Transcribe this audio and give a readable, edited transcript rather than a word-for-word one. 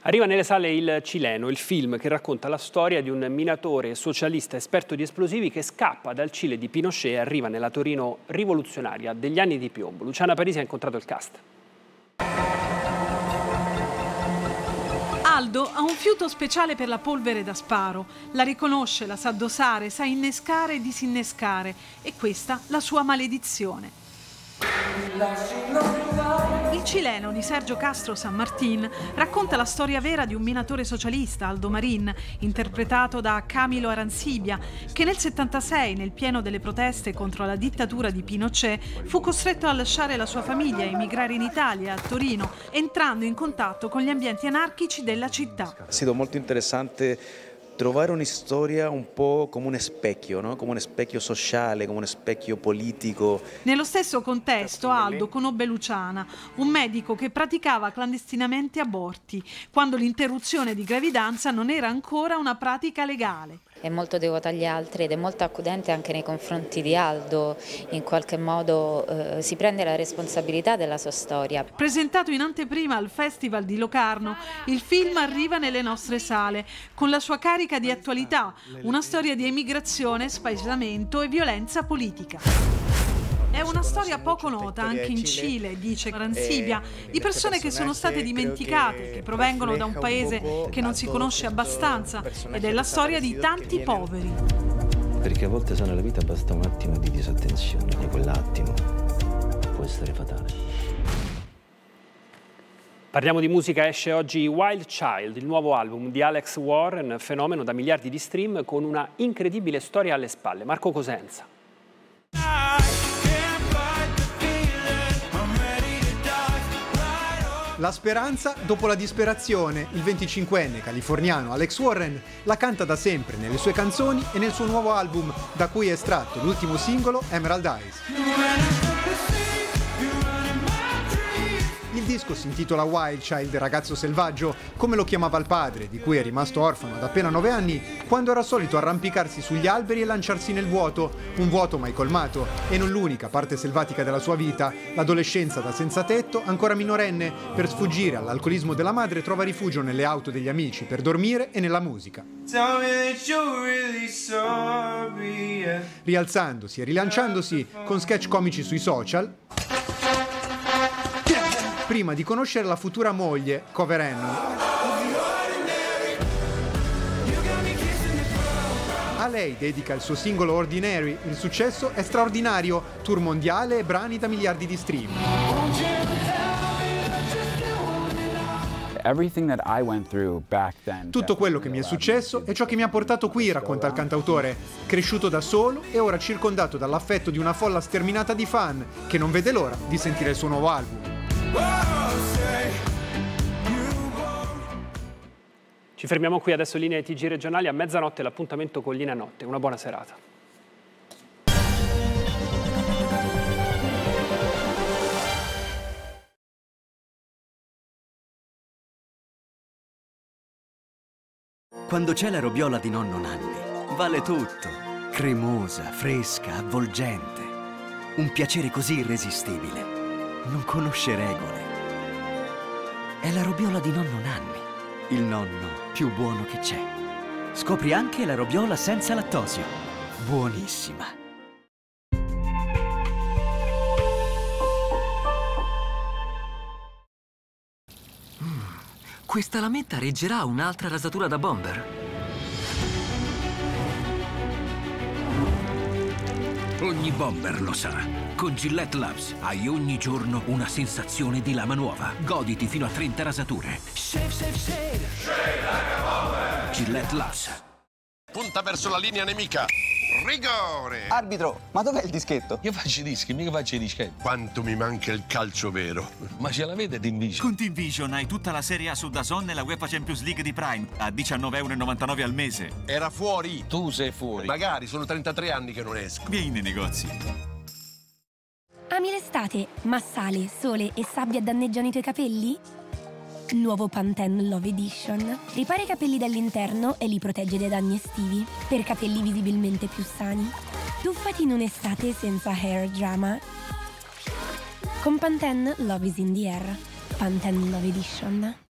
Arriva nelle sale Il Cileno, il film che racconta la storia di un minatore socialista esperto di esplosivi che scappa dal Cile di Pinochet e arriva nella Torino rivoluzionaria degli anni di piombo. Luciana Parisi ha incontrato il cast. Aldo ha un fiuto speciale per la polvere da sparo, la riconosce, la sa dosare, sa innescare e disinnescare, e questa la sua maledizione. Il Cileno di Sergio Castro San Martín racconta la storia vera di un minatore socialista, Aldo Marín, interpretato da Camilo Arancibia, che nel 76, nel pieno delle proteste contro la dittatura di Pinochet, fu costretto a lasciare la sua famiglia e emigrare in Italia, a Torino, entrando in contatto con gli ambienti anarchici della città. È stato molto interessante trovare una storia un po' come un specchio, no? Come un specchio sociale, come un specchio politico. Nello stesso contesto Aldo conobbe Luciana, un medico che praticava clandestinamente aborti, quando l'interruzione di gravidanza non era ancora una pratica legale. È molto devota agli altri ed è molto accudente anche nei confronti di Aldo, in qualche modo si prende la responsabilità della sua storia. Presentato in anteprima al Festival di Locarno, il film arriva nelle nostre sale con la sua carica di attualità, una storia di emigrazione, spaesamento e violenza politica. È una storia poco nota anche in Cile, dice Arancibia, di persone che sono state dimenticate, che provengono da un paese che non si conosce abbastanza, ed è la storia di tanti poveri. Perché a volte nella vita basta un attimo di disattenzione e quell'attimo può essere fatale. Parliamo di musica, esce oggi Wild Child, il nuovo album di Alex Warren, fenomeno da miliardi di stream con una incredibile storia alle spalle. Marco Cosenza. La speranza dopo la disperazione, il 25enne californiano Alex Warren la canta da sempre nelle sue canzoni e nel suo nuovo album, da cui è estratto l'ultimo singolo Emerald Eyes. Il disco si intitola Wild Child, ragazzo selvaggio, come lo chiamava il padre, di cui è rimasto orfano ad appena 9 anni, quando era solito arrampicarsi sugli alberi e lanciarsi nel vuoto, un vuoto mai colmato, e non l'unica parte selvatica della sua vita, l'adolescenza da senza tetto, ancora minorenne, per sfuggire all'alcolismo della madre trova rifugio nelle auto degli amici per dormire e nella musica. Rialzandosi e rilanciandosi con sketch comici sui social, prima di conoscere la futura moglie, Cover Ann. A lei dedica il suo singolo Ordinary, il successo è straordinario, tour mondiale e brani da miliardi di stream. Tutto quello che mi è successo è ciò che mi ha portato qui, racconta il cantautore, cresciuto da solo e ora circondato dall'affetto di una folla sterminata di fan che non vede l'ora di sentire il suo nuovo album. Ci fermiamo qui, adesso linee TG regionali, a mezzanotte l'appuntamento con Linea Notte. Una buona serata. Quando c'è la robiola di nonno Nanni, vale tutto. Cremosa, fresca, avvolgente. Un piacere così irresistibile. Non conosce regole. È la robiola di nonno Nanni, il nonno più buono che c'è. Scopri anche la robiola senza lattosio. Buonissima. Questa lametta reggerà un'altra rasatura da bomber? Ogni bomber lo sa. Con Gillette Labs hai ogni giorno una sensazione di lama nuova. Goditi fino a 30 rasature. Shave, shave, shave. Shave like a bomber. Gillette Labs. Punta verso la linea nemica. Rigore! Arbitro, ma dov'è il dischetto? Io faccio i dischi, mica faccio i dischetti. Quanto mi manca il calcio vero. Ma ce l'avete Team Vision? Con Team Vision hai tutta la Serie A su DAZN e la UEFA Champions League di Prime a €19,99 al mese. Era fuori. Tu sei fuori. Magari, sono 33 anni che non esco. Vieni nei negozi. Ami l'estate, ma sale, sole e sabbia danneggiano i tuoi capelli? Nuovo Pantene Love Edition. Ripara i capelli dall'interno e li protegge dai danni estivi per capelli visibilmente più sani. Tuffati in un'estate senza hair drama. Con Pantene Love is in the air. Pantene Love Edition.